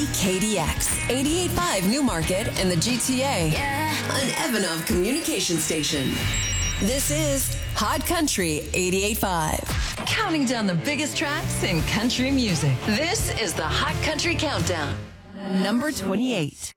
WKDX 88.5 Newmarket and the GTA. An Evanov communication station. This is Hot Country 88.5. Counting down the biggest tracks in country music. This is the Hot Country Countdown. Number 28.